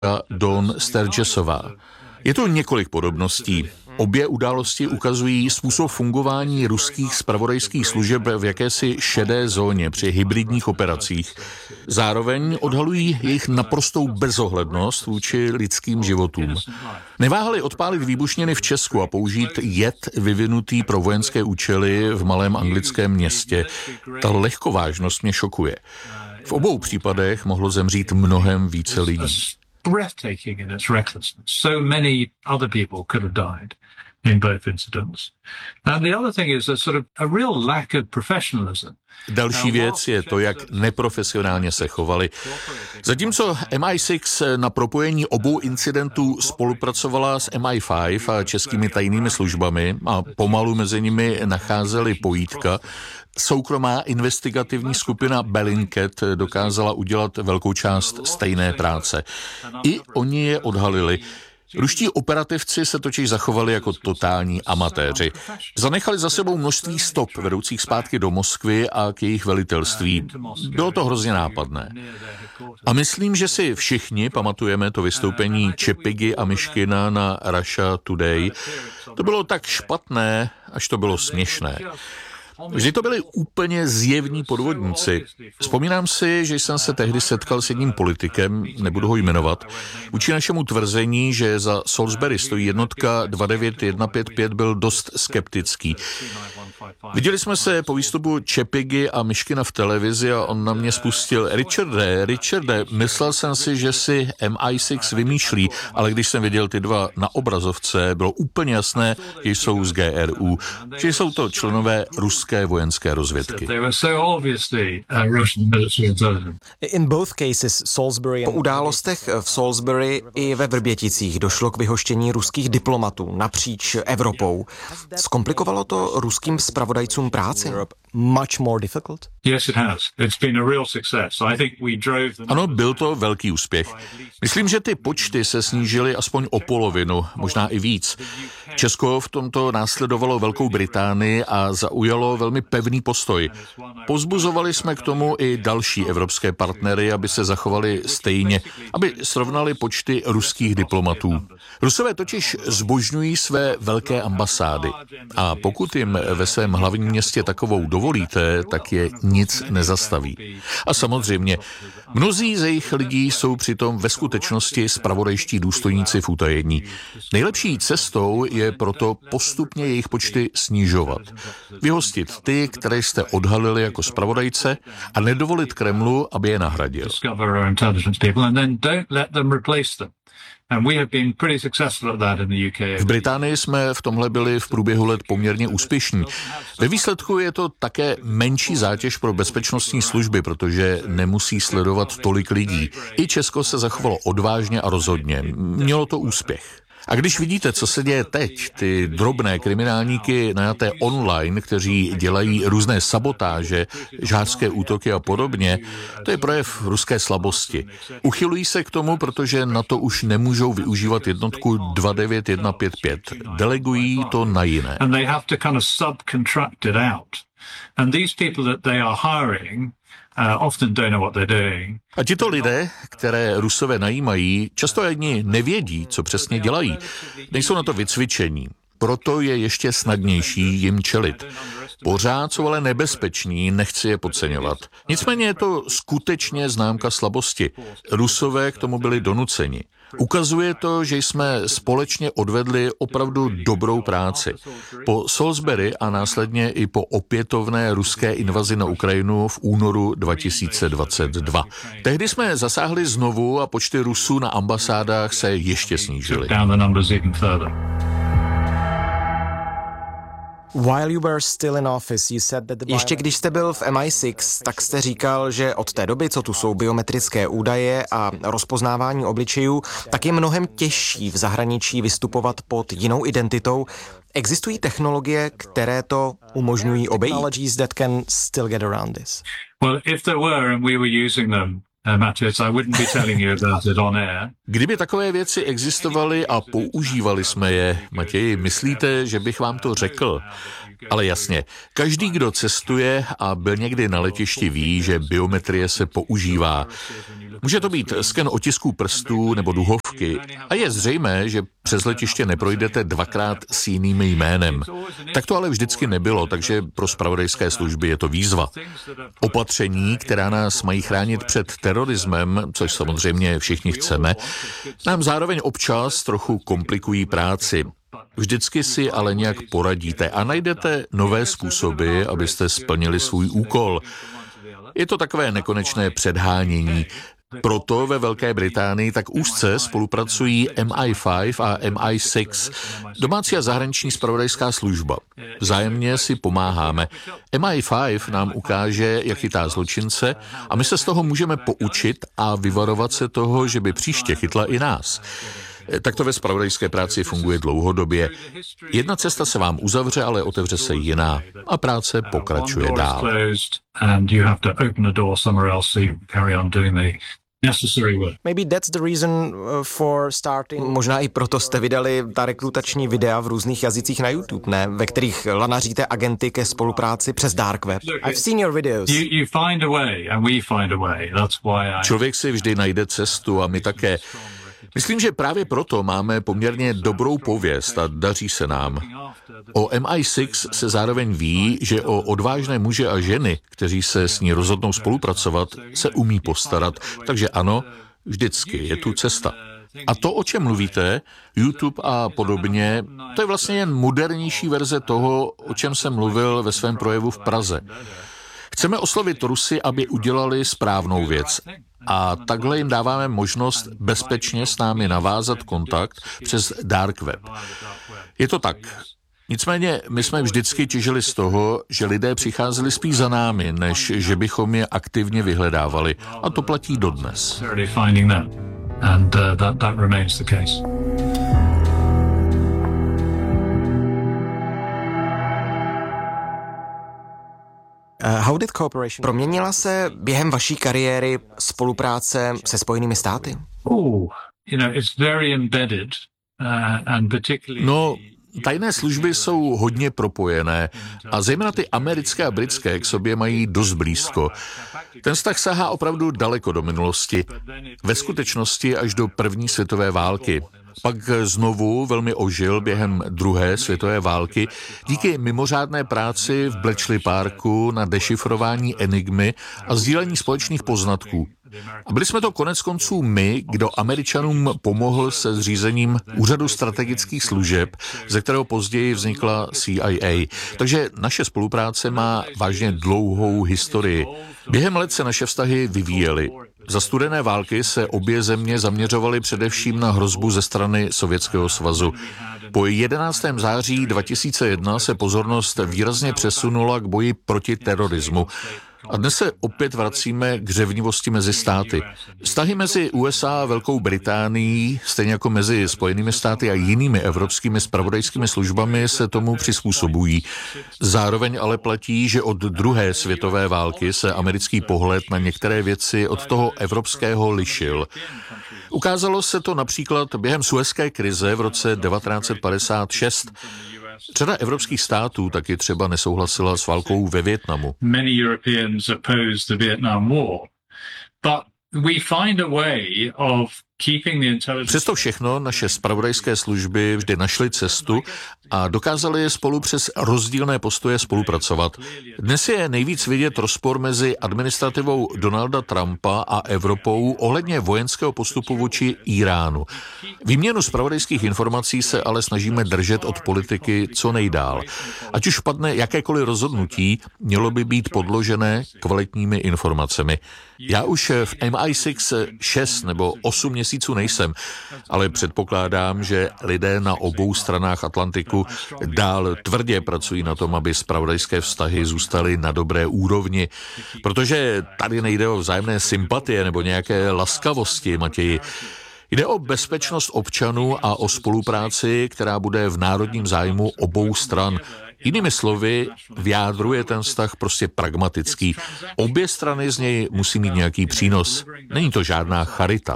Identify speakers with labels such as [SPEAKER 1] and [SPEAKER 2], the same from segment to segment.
[SPEAKER 1] Dawn Sturgesová. Je tu několik podobností. Obě události ukazují způsob fungování ruských zpravodajských služeb v jakési šedé zóně při hybridních operacích. Zároveň odhalují jejich naprostou bezohlednost vůči lidským životům. Neváhali odpálit výbušniny v Česku a použít jed vyvinutý pro vojenské účely v malém anglickém městě. Ta lehkovážnost mě šokuje. V obou případech mohlo zemřít mnohem více lidí.
[SPEAKER 2] Breathtaking in its recklessness. So many other people could have died in both incidents. And the other thing is a sort of a real lack of professionalism.
[SPEAKER 1] Další věc je to, jak neprofesionálně se chovali. Zatímco MI6 na propojení obou incidentů spolupracovala s MI5 a českými tajnými službami a pomalu mezi nimi nacházeli pojítka, soukromá investigativní skupina Bellingcat dokázala udělat velkou část stejné práce. I oni je odhalili. Ruští operativci se totiž zachovali jako totální amatéři. Zanechali za sebou množství stop vedoucích zpátky do Moskvy a k jejich velitelství. Bylo to hrozně nápadné. A myslím, že si všichni pamatujeme to vystoupení Čepigy a Myškina na Russia Today. To bylo tak špatné, až to bylo směšné. Vždy to byli úplně zjevní podvodníci. Vzpomínám si, že jsem se tehdy setkal s jedním politikem, nebudu ho jmenovat, vůči našemu tvrzení, že za Salisbury stojí jednotka 29155, byl dost skeptický. Viděli jsme se po výstupu Čepigy a Myškina v televizi a on na mě spustil: Richarde, myslel jsem si, že si MI6 vymýšlí, ale když jsem viděl ty dva na obrazovce, bylo úplně jasné, že jsou z GRU, že jsou to členové ruské vojenské rozvědky.
[SPEAKER 3] Po událostech v Salisbury i ve Vrběticích došlo k vyhoštění ruských diplomatů napříč Evropou. Zkomplikovalo to ruským zpravodajcům práci?
[SPEAKER 1] Ano, byl to velký úspěch. Myslím, že ty počty se snížily aspoň o polovinu, možná i víc. Česko v tomto následovalo Velkou Británii a zaujalo velmi pevný postoj. Povzbuzovali jsme k tomu i další evropské partnery, aby se zachovali stejně, aby srovnali počty ruských diplomatů. Rusové totiž zbožňují své velké ambasády a pokud jim ve svém hlavním městě takovou dovolíte, tak je nic nezastaví. A samozřejmě, mnozí ze jejich lidí jsou přitom ve skutečnosti zpravodajští důstojníci v utajení. Nejlepší cestou je proto postupně jejich počty snižovat. Vyhostit ty, které jste odhalili jako zpravodajce, a nedovolit Kremlu, aby je nahradil. V Británii jsme v tomhle byli v průběhu let poměrně úspěšní. Ve výsledku je to také menší zátěž pro bezpečnostní služby, protože nemusí sledovat tolik lidí. I Česko se zachovalo odvážně a rozhodně. Mělo to úspěch. A když vidíte, co se děje teď, ty drobné kriminálníky najaté online, kteří dělají různé sabotáže, žhářské útoky a podobně, to je projev ruské slabosti. Uchylují se k tomu, protože na to už nemůžou využívat jednotku 29155. Delegují to na jiné. A tito lidé, které Rusové najímají, často ani nevědí, co přesně dělají. Nejsou na to vycvičení. Proto je ještě snadnější jim čelit. Pořád jsou ale nebezpeční, nechci je podceňovat. Nicméně je to skutečně známka slabosti. Rusové k tomu byli donuceni. Ukazuje to, že jsme společně odvedli opravdu dobrou práci. Po Salisbury a následně i po opětovné ruské invazi na Ukrajinu v únoru 2022. Tehdy jsme zasáhli znovu a počty Rusů na ambasádách se ještě snížily.
[SPEAKER 3] Ještě když jste byl v MI6, tak jste říkal, že od té doby, co tu jsou biometrické údaje a rozpoznávání obličejů, tak je mnohem těžší v zahraničí vystupovat pod jinou identitou. Existují technologie, které to umožňují obejít?
[SPEAKER 1] Kdyby takové věci existovaly a používali jsme je, Matěji, myslíte, že bych vám to řekl? Ale jasně, každý, kdo cestuje a byl někdy na letišti, ví, že biometrie se používá. Může to být sken otisků prstů nebo duhovky a je zřejmé, že přes letiště neprojdete dvakrát s jiným jménem. Tak to ale vždycky nebylo, takže pro zpravodajské služby je to výzva. Opatření, která nás mají chránit před terorismem, což samozřejmě všichni chceme, nám zároveň občas trochu komplikují práci. Vždycky si ale nějak poradíte a najdete nové způsoby, abyste splnili svůj úkol. Je to takové nekonečné předhánění. Proto ve Velké Británii tak úzce spolupracují MI5 a MI6, domácí a zahraniční zpravodajská služba. Vzájemně si pomáháme. MI5 nám ukáže, jak chytá zločince a my se z toho můžeme poučit a vyvarovat se toho, že by příště chytla i nás. Tak to ve zpravodajské práci funguje dlouhodobě. Jedna cesta se vám uzavře, ale otevře se jiná a práce pokračuje dál.
[SPEAKER 3] Maybe that's the reason for starting. Možná i proto jste vydali ta rekrutační videa v různých jazycích na YouTube, ne? Ve kterých lanaříte agenty ke spolupráci přes dark web. I've seen your videos.
[SPEAKER 2] You find a way and we find a way. That's why
[SPEAKER 1] Člověk si vždy najde cestu a my také. Myslím, že právě proto máme poměrně dobrou pověst a daří se nám. O MI6 se zároveň ví, že o odvážné muže a ženy, kteří se s ní rozhodnou spolupracovat, se umí postarat. Takže ano, vždycky je tu cesta. A to, o čem mluvíte, YouTube a podobně, to je vlastně jen modernější verze toho, o čem jsem mluvil ve svém projevu v Praze. Chceme oslovit Rusy, aby udělali správnou věc. A takhle jim dáváme možnost bezpečně s námi navázat kontakt přes dark web. Je to tak. Nicméně my jsme vždycky těžili z toho, že lidé přicházeli spíš za námi, než že bychom je aktivně vyhledávali. A to platí dodnes.
[SPEAKER 3] Proměnila se během vaší kariéry spolupráce se Spojenými státy?
[SPEAKER 1] No, tajné služby jsou hodně propojené a zejména ty americké a britské k sobě mají dost blízko. Ten vztah sahá opravdu daleko do minulosti. Ve skutečnosti až do první světové války. Pak znovu velmi ožil během druhé světové války díky mimořádné práci v Bletchley Parku na dešifrování enigmy a sdílení společných poznatků. A byli jsme to konec konců my, kdo Američanům pomohl se zřízením Úřadu strategických služeb, ze kterého později vznikla CIA. Takže naše spolupráce má vážně dlouhou historii. Během let se naše vztahy vyvíjely. Za studené války se obě země zaměřovaly především na hrozbu ze strany Sovětského svazu. Po 11. září 2001 se pozornost výrazně přesunula k boji proti terorismu. A dnes se opět vracíme k řevnivosti mezi státy. Vztahy mezi USA a Velkou Británií, stejně jako mezi Spojenými státy a jinými evropskými zpravodajskými službami, se tomu přizpůsobují. Zároveň ale platí, že od druhé světové války se americký pohled na některé věci od toho evropského lišil. Ukázalo se to například během Suezské krize v roce 1956. Řada evropských států taky třeba nesouhlasila s válkou ve Vietnamu. Přesto všechno naše zpravodajské služby vždy našly cestu a dokázaly je spolu přes rozdílné postoje spolupracovat. Dnes je nejvíc vidět rozpor mezi administrativou Donalda Trumpa a Evropou ohledně vojenského postupu vůči Íránu. Výměnu zpravodajských informací se ale snažíme držet od politiky co nejdál. Ať už padne jakékoliv rozhodnutí, mělo by být podložené kvalitními informacemi. Já už v MI6 6 nebo 8 měsíců nejsem, ale předpokládám, že lidé na obou stranách Atlantiku dál tvrdě pracují na tom, aby zpravodajské vztahy zůstaly na dobré úrovni, protože tady nejde o vzájemné sympatie nebo nějaké laskavosti, Matěji. Jde o bezpečnost občanů a o spolupráci, která bude v národním zájmu obou stran. Jinými slovy, v jádru je ten vztah prostě pragmatický. Obě strany z něj musí mít nějaký přínos. Není to žádná charita.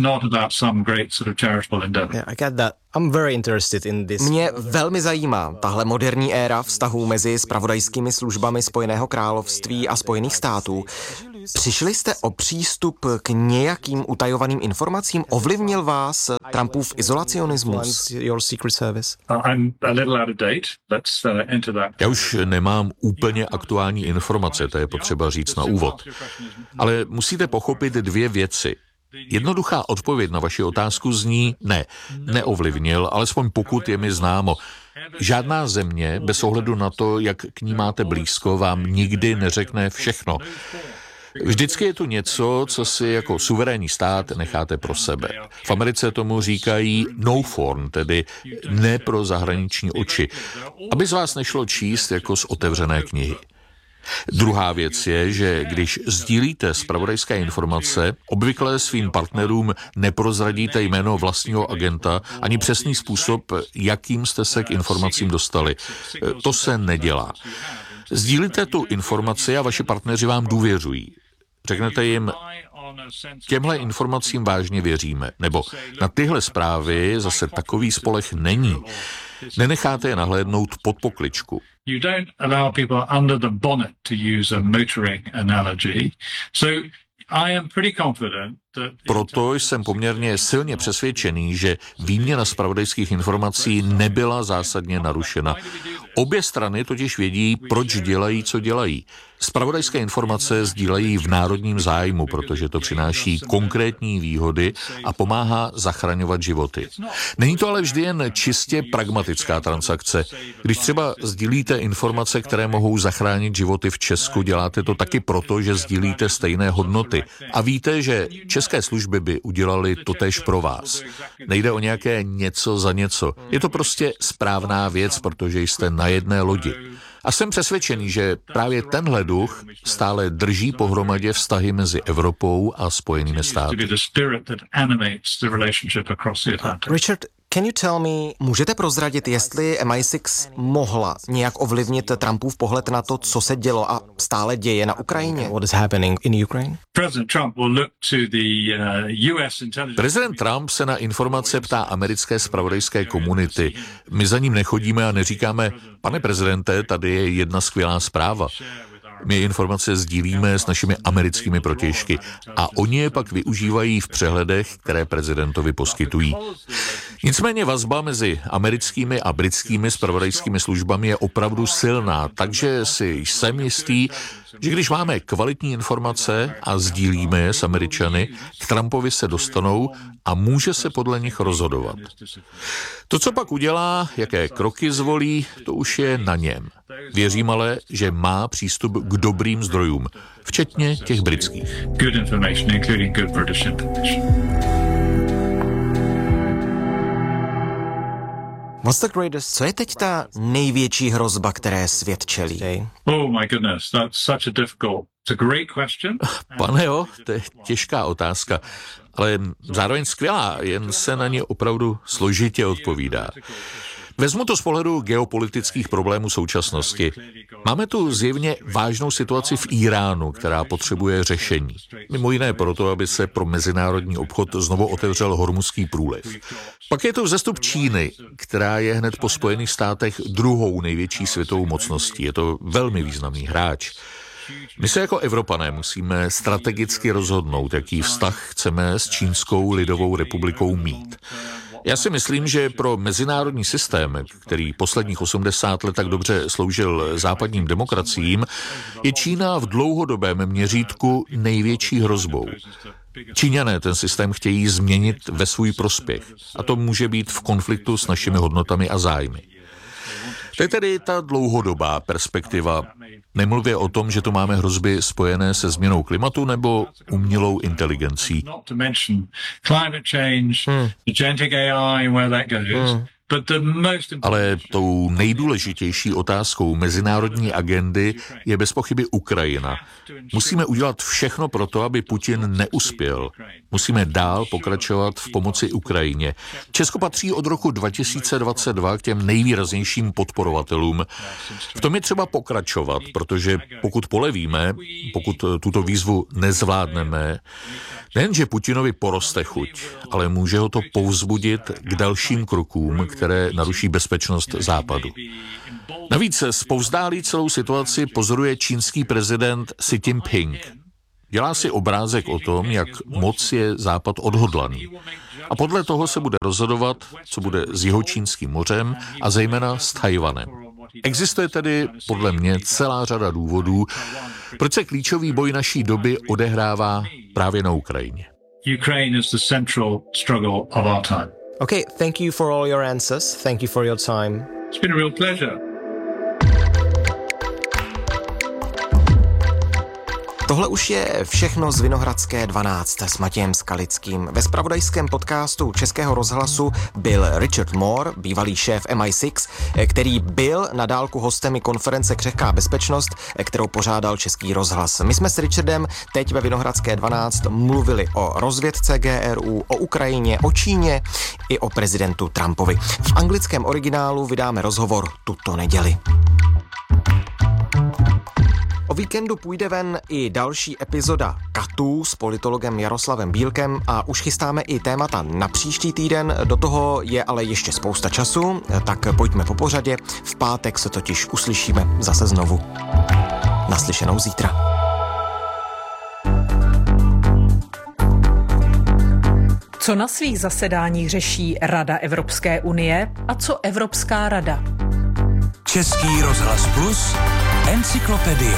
[SPEAKER 3] Mě velmi zajímá tahle moderní éra vztahů mezi zpravodajskými službami Spojeného království a Spojených států. Přišli jste o přístup k nějakým utajovaným informacím? Ovlivnil vás Trumpův izolacionismus?
[SPEAKER 1] Já už nemám úplně aktuální informace, to je potřeba říct na úvod. Ale musíte pochopit dvě věci. Jednoduchá odpověď na vaši otázku zní ne, neovlivnil, alespoň pokud je mi známo. Žádná země, bez ohledu na to, jak k ní máte blízko, vám nikdy neřekne všechno. Vždycky je tu něco, co si jako suverénní stát necháte pro sebe. V Americe tomu říkají no foreign, tedy ne pro zahraniční oči, aby z vás nešlo číst jako z otevřené knihy. Druhá věc je, že když sdílíte zpravodajské informace, obvykle svým partnerům neprozradíte jméno vlastního agenta ani přesný způsob, jakým jste se k informacím dostali. To se nedělá. Sdílíte tu informaci a vaši partneři vám důvěřují. Řeknete jim, těmhle informacím vážně věříme, nebo na tyhle zprávy zase takový spoleh není. Nenecháte je nahlédnout pod pokličku.
[SPEAKER 2] You don't allow people under the bonnet to use a motoring analogy. So I am pretty confident.
[SPEAKER 1] Proto jsem poměrně silně přesvědčený, že výměna zpravodajských informací nebyla zásadně narušena. Obě strany totiž vědí, proč dělají, co dělají. Zpravodajské informace sdílejí v národním zájmu, protože to přináší konkrétní výhody a pomáhá zachraňovat životy. Není to ale vždy jen čistě pragmatická transakce. Když třeba sdílíte informace, které mohou zachránit životy v Česku, děláte to taky proto, že sdílíte stejné hodnoty. A víte, že české služby by udělali totéž pro vás. Nejde o nějaké něco za něco. Je to prostě správná věc, protože jste na jedné lodi. A jsem přesvědčený, že právě tenhle duch stále drží pohromadě vztahy mezi Evropou a Spojenými státy.
[SPEAKER 3] Richard, can you tell me, můžete prozradit, jestli MI6 mohla nějak ovlivnit Trumpův pohled na to, co se dělo a stále děje na Ukrajině? What is happening in Ukraine?
[SPEAKER 1] Prezident Trump se na informace ptá americké zpravodajské komunity. My za ním nechodíme a neříkáme, pane prezidente, tady je jedna skvělá zpráva. My informace sdílíme s našimi americkými protějšky a oni je pak využívají v přehledech, které prezidentovi poskytují. Nicméně vazba mezi americkými a britskými zpravodajskými službami je opravdu silná, takže si jsem jistý, že když máme kvalitní informace a sdílíme je s Američany, k Trumpovi se dostanou a může se podle nich rozhodovat. To, co pak udělá, jaké kroky zvolí, to už je na něm. Věřím ale, že má přístup k dobrým zdrojům, včetně těch britských.
[SPEAKER 3] Co je teď ta největší hrozba, které svět čelí?
[SPEAKER 2] Oh my goodness, that's such a difficult. It's a great question.
[SPEAKER 1] Pane jo, to je těžká otázka, ale zároveň skvělá, jen se na ně opravdu složitě odpovídá. Vezmu to z pohledu geopolitických problémů současnosti. Máme tu zjevně vážnou situaci v Íránu, která potřebuje řešení. Mimo jiné proto, aby se pro mezinárodní obchod znovu otevřel Hormuzský průliv. Pak je tu vzestup Číny, která je hned po Spojených státech druhou největší světovou mocností. Je to velmi významný hráč. My se jako Evropané musíme strategicky rozhodnout, jaký vztah chceme s Čínskou lidovou republikou mít. Já si myslím, že pro mezinárodní systém, který posledních 80 let tak dobře sloužil západním demokraciím, je Čína v dlouhodobém měřítku největší hrozbou. Číňané ten systém chtějí změnit ve svůj prospěch a to může být v konfliktu s našimi hodnotami a zájmy. To je tedy ta dlouhodobá perspektiva. Nemluvě o tom, že tu máme hrozby spojené se změnou klimatu nebo umělou inteligencí. Ale tou nejdůležitější otázkou mezinárodní agendy je bez pochyby Ukrajina. Musíme udělat všechno pro to, aby Putin neuspěl. Musíme dál pokračovat v pomoci Ukrajině. Česko patří od roku 2022 k těm nejvýraznějším podporovatelům. V tom je třeba pokračovat, protože pokud polevíme, pokud tuto výzvu nezvládneme, nejenže Putinovi poroste chuť, ale může ho to povzbudit k dalším krokům, které naruší bezpečnost Západu. Navíc zpovzdálí celou situaci pozoruje čínský prezident Xi Jinping. Dělá si obrázek o tom, jak moc je Západ odhodlaný. A podle toho se bude rozhodovat, co bude s Jihočínským mořem a zejména s Tchaj-wanem. Existuje tedy podle mě celá řada důvodů, proč se klíčový boj naší doby odehrává právě na Ukrajině.
[SPEAKER 2] Ukraine is the central struggle of our time.
[SPEAKER 3] Okay, thank you for all your answers. Thank you for your time.
[SPEAKER 2] It's been a real pleasure.
[SPEAKER 3] Tohle už je všechno z Vinohradské 12 s Matějem Skalickým. Ve zpravodajském podcastu Českého rozhlasu byl Richard Moore, bývalý šéf MI6, který byl na dálku hostem i konference Křehká bezpečnost, kterou pořádal Český rozhlas. My jsme s Richardem teď ve Vinohradské 12 mluvili o rozvědce GRU, o Ukrajině, o Číně i o prezidentu Trumpovi. V anglickém originálu vydáme rozhovor tuto neděli. O víkendu půjde ven i další epizoda Katů s politologem Jaroslavem Bílkem a už chystáme i témata na příští týden, do toho je ale ještě spousta času, tak pojďme po pořadě, v pátek se totiž uslyšíme zase znovu. Naslyšenou zítra.
[SPEAKER 4] Co na svých zasedáních řeší Rada Evropské unie a co Evropská rada?
[SPEAKER 5] Český rozhlas Plus, encyklopedie.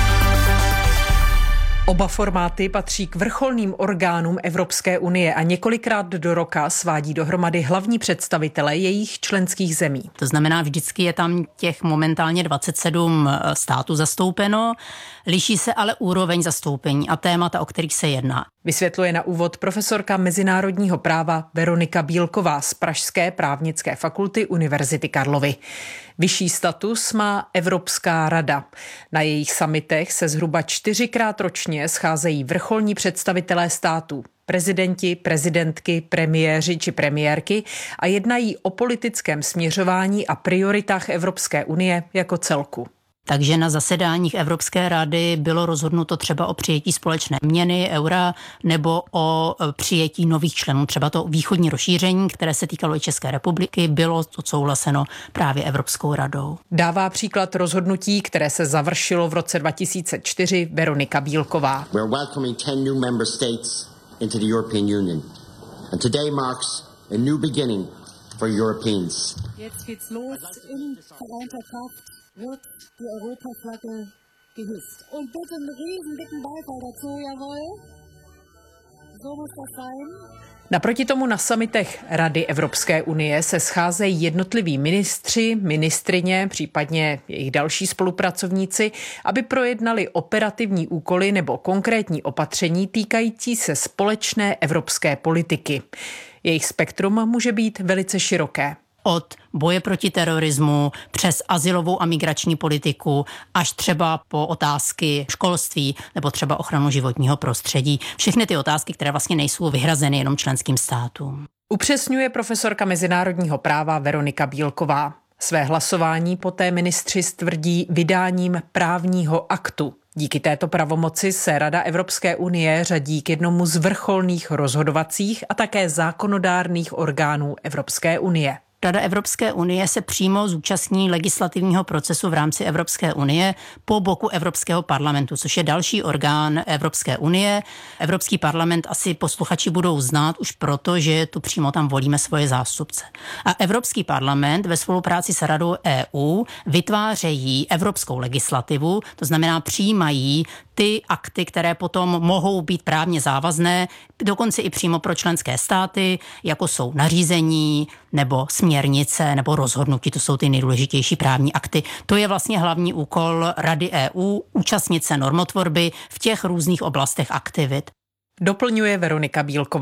[SPEAKER 4] Oba formáty patří k vrcholným orgánům Evropské unie a několikrát do roka svádí dohromady hlavní představitele jejich členských zemí.
[SPEAKER 6] To znamená, vždycky je tam těch momentálně 27 států zastoupeno, liší se ale úroveň zastoupení a témata, o kterých se jedná.
[SPEAKER 4] Vysvětluje na úvod profesorka mezinárodního práva Veronika Bílková z Pražské právnické fakulty Univerzity Karlovy. Vyšší status má Evropská rada. Na jejich summitech se zhruba 4krát ročně scházejí vrcholní představitelé států, prezidenti, prezidentky, premiéři či premiérky a jednají o politickém směřování a prioritách Evropské unie jako celku.
[SPEAKER 6] Takže na zasedáních Evropské rady bylo rozhodnuto třeba o přijetí společné měny, eura, nebo o přijetí nových členů. Třeba to východní rozšíření, které se týkalo i České republiky, bylo odsouhlaseno právě Evropskou radou.
[SPEAKER 4] Dává příklad rozhodnutí, které se završilo v roce 2004 Veronika Bílková.
[SPEAKER 7] We're welcoming 10 new member states into the European Union. And today marks a new beginning for Europeans.
[SPEAKER 8] Jetzt geht's los in vereinter Kraft. Wird die Europaflagge gehisst. Und bitte einen riesen dicken Beifall dazu, jawohl. So muss das sein.
[SPEAKER 4] Naproti tomu na summitech Rady Evropské unie se scházejí jednotliví ministři, ministryně, případně jejich další spolupracovníci, aby projednali operativní úkoly nebo konkrétní opatření týkající se společné evropské politiky. Jejich spektrum může být velice široké.
[SPEAKER 6] Od boje proti terorismu přes azylovou a migrační politiku až třeba po otázky školství nebo třeba ochranu životního prostředí. Všechny ty otázky, které vlastně nejsou vyhrazeny jenom členským státům.
[SPEAKER 4] Upřesňuje profesorka mezinárodního práva Veronika Bílková. Své hlasování poté ministři stvrdí vydáním právního aktu. Díky této pravomoci se Rada Evropské unie řadí k jednomu z vrcholných rozhodovacích a také zákonodárných orgánů Evropské unie.
[SPEAKER 6] Rada Evropské unie se přímo zúčastní legislativního procesu v rámci Evropské unie po boku Evropského parlamentu, což je další orgán Evropské unie. Evropský parlament asi posluchači budou znát už proto, že tu přímo tam volíme svoje zástupce. A Evropský parlament ve spolupráci s Radou EU vytvářejí evropskou legislativu, to znamená přijímají ty akty, které potom mohou být právně závazné, dokonce i přímo pro členské státy, jako jsou nařízení nebo směrnice nebo rozhodnutí, to jsou ty nejdůležitější právní akty. To je vlastně hlavní úkol Rady EU, účastnit se normotvorby v těch různých oblastech aktivit.
[SPEAKER 4] Doplňuje Veronika Bílková.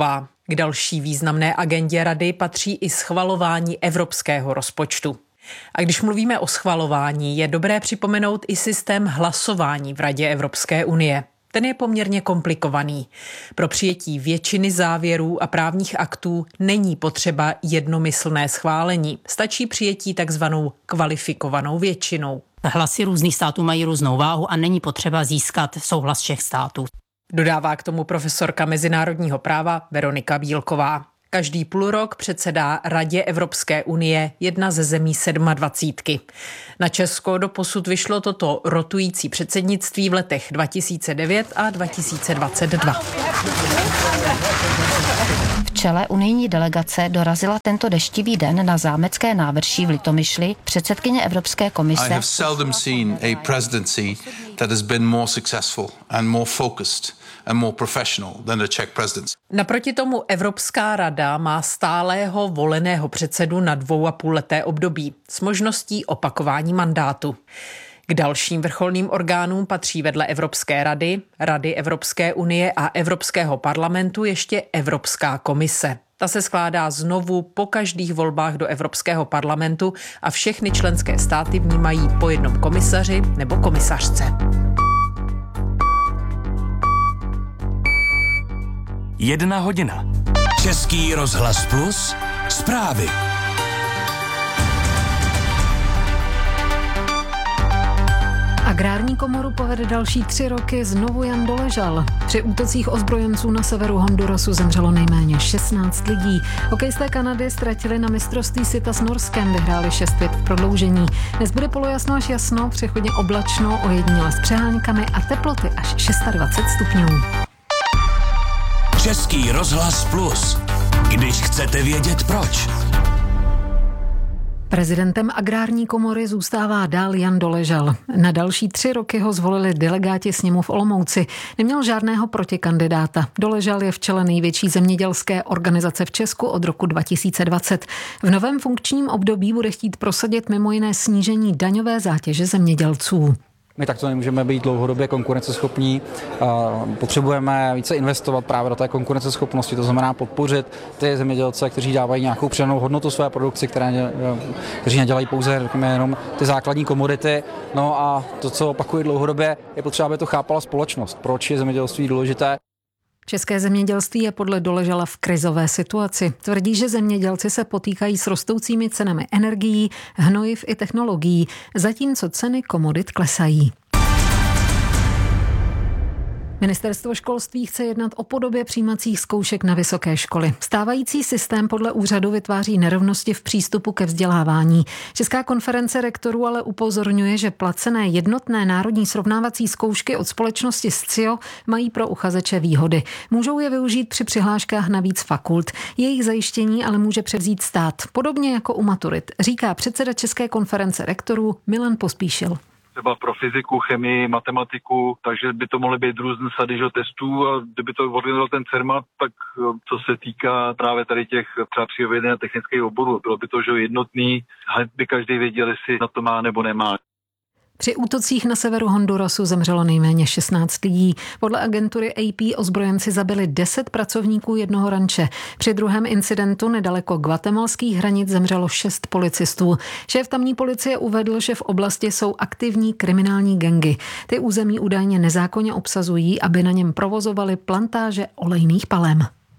[SPEAKER 4] K další významné agendě Rady patří i schvalování evropského rozpočtu. A když mluvíme o schvalování, je dobré připomenout i systém hlasování v Radě Evropské unie. Ten je poměrně komplikovaný. Pro přijetí většiny závěrů a právních aktů není potřeba jednomyslné schválení. Stačí přijetí takzvanou kvalifikovanou většinou.
[SPEAKER 6] Hlasy různých států mají různou váhu a není potřeba získat souhlas všech států.
[SPEAKER 4] Dodává k tomu profesorka mezinárodního práva Veronika Bílková. Každý půlrok předsedá Radě Evropské unie jedna ze zemí 27. Na Česko doposud vyšlo toto rotující předsednictví v letech 2009 a 2022.
[SPEAKER 9] V čele unijní delegace dorazila tento deštivý den na zámecké návrší v Litomyšli předsedkyně Evropské komise.
[SPEAKER 10] I have seldom seen a presidency that has been more successful and more focused and more professional than the Czech presidency.
[SPEAKER 4] Naproti tomu Evropská rada má stálého voleného předsedu na 2,5leté období s možností opakování mandátu. K dalším vrcholným orgánům patří vedle Evropské rady, Rady Evropské unie a Evropského parlamentu ještě Evropská komise. Ta se skládá znovu po každých volbách do Evropského parlamentu a všechny členské státy v ní mají po jednom komisaři nebo komisařce.
[SPEAKER 5] 1 hodina. Český rozhlas Plus. Zprávy.
[SPEAKER 11] Agrární komoru povede další 3 roky znovu Jan Doležal. Při útocích ozbrojenců na severu Hondurasu zemřelo nejméně 16 lidí. Hokejisté Kanady ztratili na mistrovství světa s Norskem, vyhráli 6-5 v prodloužení. Dnes bude polojasno až jasno, přechodně oblačno, ojediněle s přeháňkami a teploty až 26 stupňů.
[SPEAKER 5] Český rozhlas Plus. Když chcete vědět proč.
[SPEAKER 11] Prezidentem Agrární komory zůstává dál Jan Doležal. Na další 3 roky ho zvolili delegáti sněmu v Olomouci. Neměl žádného protikandidáta. Doležal je v čele největší zemědělské organizace v Česku od roku 2020. V novém funkčním období bude chtít prosadit mimo jiné snížení daňové zátěže zemědělců.
[SPEAKER 12] My takto nemůžeme být dlouhodobě konkurenceschopní. Potřebujeme více investovat právě do té konkurenceschopnosti, to znamená podpořit ty zemědělce, kteří dávají nějakou přidanou hodnotu své produkci, kteří nedělají pouze jenom ty základní komodity. No a to, co opakuji dlouhodobě, je potřeba, aby to chápala společnost. Proč je zemědělství důležité?
[SPEAKER 11] České zemědělství je podle Doležala v krizové situaci. Tvrdí, že zemědělci se potýkají s rostoucími cenami energií, hnojiv i technologií, zatímco ceny komodit klesají. Ministerstvo školství chce jednat o podobě přijímacích zkoušek na vysoké školy. Stávající systém podle úřadu vytváří nerovnosti v přístupu ke vzdělávání. Česká konference rektorů ale upozorňuje, že placené jednotné národní srovnávací zkoušky od společnosti SCIO mají pro uchazeče výhody. Můžou je využít při přihláškách na víc fakult. Jejich zajištění ale může převzít stát, podobně jako u maturit, říká předseda České konference rektorů Milan Pospíšil.
[SPEAKER 13] Třeba pro fyziku, chemii, matematiku, takže by to mohly být různé sady testů a kdyby to organizoval ten CERMAT, tak co se týká právě tady těch třeba přírodovědných a technických oborů, bylo by to jednotný, by každý věděl, jestli na to má nebo nemá.
[SPEAKER 11] Při útocích na severu Hondurasu zemřelo nejméně 16 lidí. Podle agentury AP ozbrojenci zabili 10 pracovníků jednoho ranče. Při druhém incidentu nedaleko guatemalských hranic zemřelo 6 policistů. Šéf tamní policie uvedl, že v oblasti jsou aktivní kriminální gangy. Ty území údajně nezákonně obsazují, aby na něm provozovali plantáže olejných palem.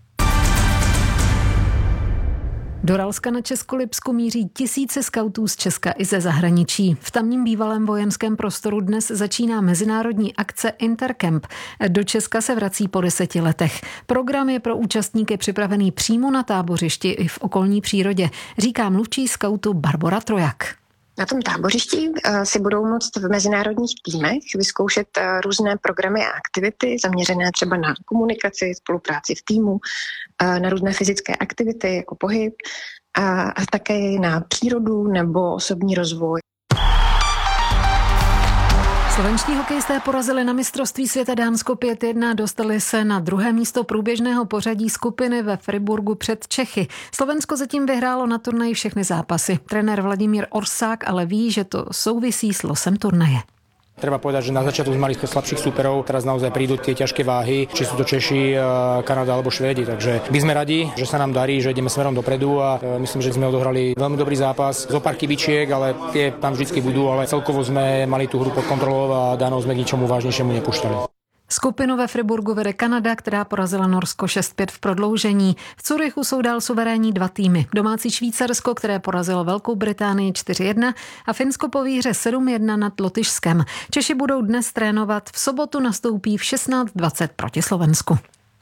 [SPEAKER 11] Do Ralska na Českolipsku míří tisíce skautů z Česka i ze zahraničí. V tamním bývalém vojenském prostoru dnes začíná mezinárodní akce Intercamp. Do Česka se vrací po 10 letech. Program je pro účastníky připravený přímo na tábořišti i v okolní přírodě, říká mluvčí skautu Barbora Trojak.
[SPEAKER 14] Na tom tábořišti si budou moct v mezinárodních týmech vyzkoušet různé programy a aktivity zaměřené třeba na komunikaci, spolupráci v týmu, na různé fyzické aktivity jako pohyb a také na přírodu nebo osobní rozvoj.
[SPEAKER 11] Slovenští hokejisté porazili na mistrovství světa Dánsko 5-1, dostali se na druhé místo průběžného pořadí skupiny ve Friburgu před Čechy. Slovensko zatím vyhrálo na turnaji všechny zápasy. Trenér Vladimír Orsák ale ví, že to souvisí s losem turnaje.
[SPEAKER 15] Treba povedať, že na začiatku sme mali slabších súperov, teraz naozaj prídu tie ťažké váhy, či sú to Češi, Kanada alebo Švédi, takže my sme radi, že sa nám darí, že ideme smerom dopredu a myslím, že sme odohrali veľmi dobrý zápas. Zo pár chybičiek, ale tie tam vždycky budú, ale celkovo sme mali tú hru pod kontrolou a Dánov sme k ničomu vážnejšiemu nepúšťali.
[SPEAKER 11] Skupinu ve Friburgu vede Kanada, která porazila Norsko 6-5 v prodloužení. V Curychu jsou dál suverénní 2 týmy. Domácí Švýcarsko, které porazilo Velkou Británii 4-1 a Finsko po výhře 7-1 nad Lotyšskem. Češi budou dnes trénovat, v sobotu nastoupí v 16:20 proti Slovensku.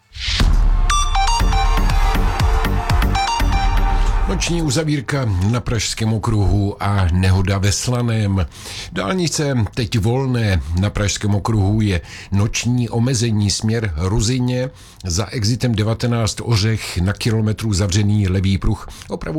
[SPEAKER 16] Noční uzavírka na Pražském okruhu a nehoda ve Slaném. Dálnice teď volné. Na Pražském okruhu je noční omezení směr Ruzyně. Za exitem 19 Ořech na kilometru zavřený levý pruh. Opravu